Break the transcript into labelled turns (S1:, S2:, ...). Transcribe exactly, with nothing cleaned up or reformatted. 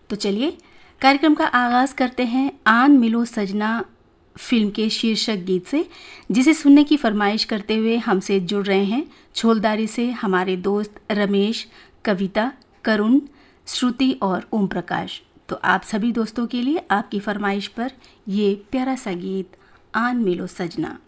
S1: तो चलिए कार्यक्रम का आगाज करते हैं आन मिलो सजना फिल्म के शीर्षक गीत से, जिसे सुनने की फरमाइश करते हुए हमसे जुड़ रहे हैं छोलदारी से हमारे दोस्त रमेश, कविता, करुण, श्रुति और ओम प्रकाश। तो आप सभी दोस्तों के लिए आपकी फरमाइश पर ये प्यारा सा गीत आन मिलो सजना।